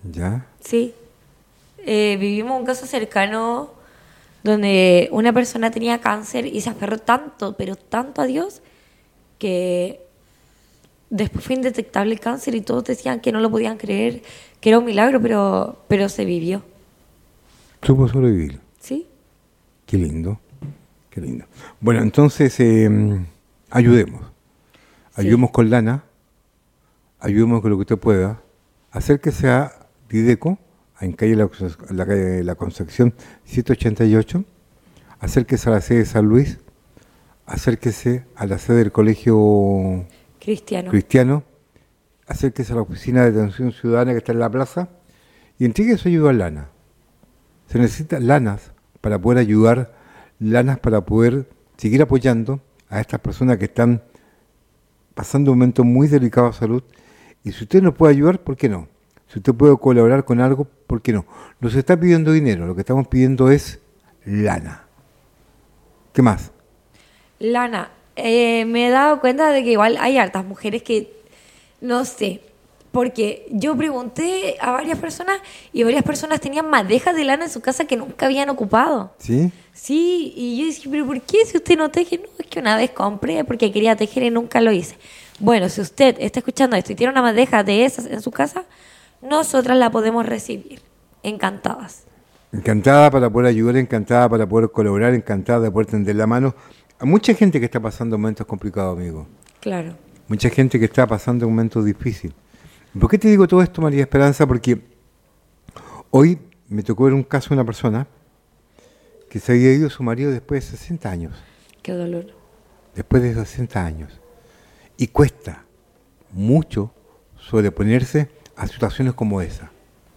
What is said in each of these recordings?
¿Ya? Sí. Vivimos un caso cercano donde una persona tenía cáncer y se aferró tanto, pero tanto a Dios, que después fue indetectable el cáncer y todos decían que no lo podían creer, que era un milagro, pero se vivió. Supo sobrevivir. ¿Sí? Qué lindo, qué lindo. Bueno, entonces ayudemos. Ayudemos con lana, ayudemos con lo que usted pueda. Acérquese a Dideco, en calle La Concepción 788. Acérquese a la sede de San Luis. Acérquese a la sede del Colegio Cristiano. Acérquese a la oficina de atención ciudadana que está en la plaza y entregue su ayuda a lana. Se necesitan lanas para poder ayudar, lanas para poder seguir apoyando a estas personas que están pasando un momento muy delicado de salud. Y si usted nos puede ayudar, ¿por qué no? Si usted puede colaborar con algo, ¿por qué no? Nos está pidiendo dinero, lo que estamos pidiendo es lana. ¿Qué más? Lana, me he dado cuenta de que igual hay hartas mujeres que, no sé, porque yo pregunté a varias personas y varias personas tenían madejas de lana en su casa que nunca habían ocupado. ¿Sí? Sí, y yo dije, ¿pero por qué si usted no teje? No, es que una vez compré porque quería tejer y nunca lo hice. Bueno, si usted está escuchando esto y tiene una madeja de esas en su casa, nosotras la podemos recibir. Encantadas. Encantada para poder ayudar, encantada para poder colaborar, encantada de poder tender la mano a mucha gente que está pasando momentos complicados, amigo. Claro. Mucha gente que está pasando momentos difíciles. ¿Por qué te digo todo esto, María Esperanza? Porque hoy me tocó ver un caso de una persona que se había ido su marido después de 60 años. Qué dolor. Después de 60 años. Y cuesta mucho sobreponerse a situaciones como esa.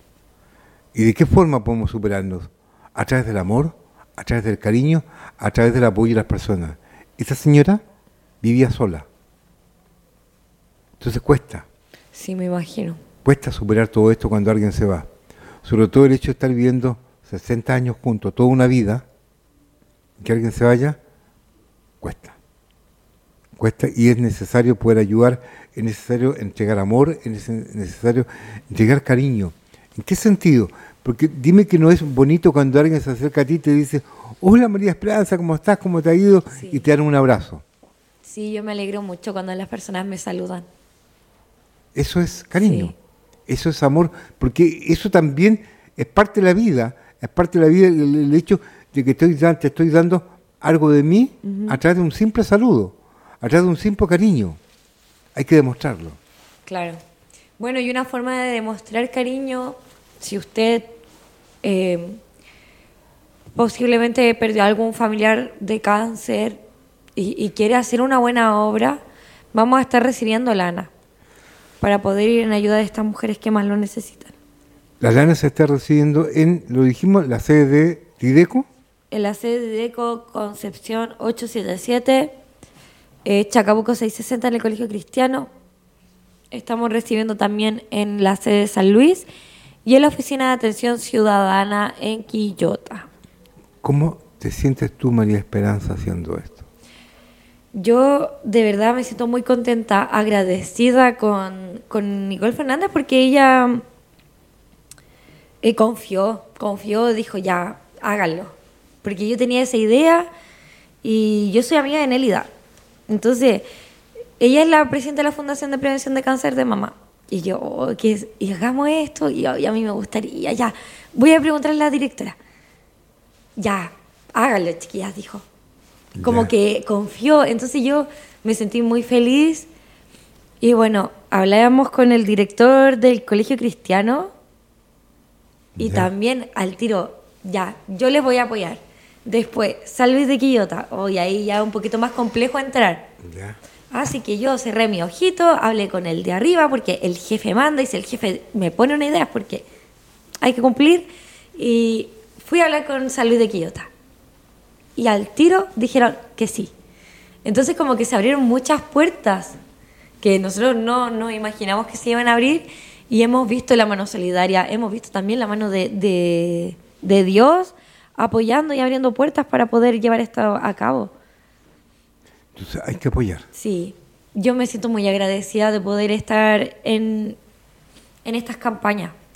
¿Y de qué forma podemos superarnos? A través del amor, a través del cariño, a través del apoyo de las personas. Esta señora vivía sola. Entonces cuesta. Sí, me imagino. Cuesta superar todo esto cuando alguien se va. Sobre todo el hecho de estar viviendo 60 años juntos, toda una vida, que alguien se vaya, cuesta. Cuesta y es necesario poder ayudar, es necesario entregar amor, es necesario entregar cariño. ¿En qué sentido? Porque dime que no es bonito cuando alguien se acerca a ti y te dice, hola María Esperanza, ¿cómo estás? ¿Cómo te ha ido? Sí. Y te dan un abrazo. Sí, yo me alegro mucho cuando las personas me saludan. Eso es cariño, Sí. eso es amor, porque eso también es parte de la vida, es parte de la vida el hecho de que te estoy dando algo de mí a través de un simple saludo, a través de un simple cariño. Hay que demostrarlo. Claro. Bueno, y una forma de demostrar cariño, si usted posiblemente perdió a algún familiar de cáncer y quiere hacer una buena obra, vamos a estar recibiendo lana para poder ir en ayuda de estas mujeres que más lo necesitan. La lana se está recibiendo en, lo dijimos, la sede de Dideco. En la sede de DECO Concepción 877, Chacabuco 660 en el Colegio Cristiano. Estamos recibiendo también en la sede de San Luis y en la Oficina de Atención Ciudadana en Quillota. ¿Cómo te sientes tú, María Esperanza, haciendo esto? Yo de verdad me siento muy contenta, agradecida con Nicole Fernández porque ella confió, dijo ya, háganlo. Porque yo tenía esa idea y yo soy amiga de Nélida. Entonces, ella es la presidenta de la Fundación de Prevención de Cáncer de Mama. Y yo, y hagamos esto, y a mí me gustaría, ya. Voy a preguntarle a la directora. Ya, háganlo, chiquillas, dijo. Como Ya. que confió. Entonces yo me sentí muy feliz. Y bueno, hablábamos con el director del Colegio Cristiano. Y Ya. también al tiro, ya, yo les voy a apoyar. Después, San Luis de Quillota. Hoy ahí ya un poquito más complejo entrar. Ya. Así que yo cerré mi ojito, hablé con el de arriba porque el jefe manda y si el jefe me pone una idea es porque hay que cumplir. Y fui a hablar con San Luis de Quillota. Y al tiro dijeron que sí. Entonces como que se abrieron muchas puertas que nosotros no nos imaginamos que se iban a abrir y hemos visto la mano solidaria, hemos visto también la mano de Dios apoyando y abriendo puertas para poder llevar esto a cabo. Entonces hay que apoyar. Sí, yo me siento muy agradecida de poder estar en estas campañas.